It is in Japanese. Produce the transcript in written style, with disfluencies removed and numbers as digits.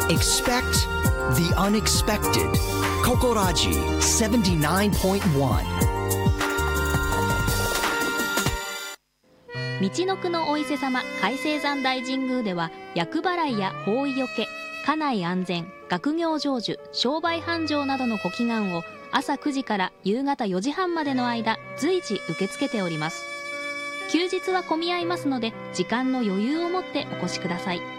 Expect the unexpected. Kokoraji 79.1. 道のくのお伊勢様海青山大神宮では、厄払いや法医よけ、家内安全、学業成就、商売繁盛などのご祈願を朝9時から夕方4時半までの間、随時受け付けております。休日は混み合いますので、時間の余裕を持ってお越しください。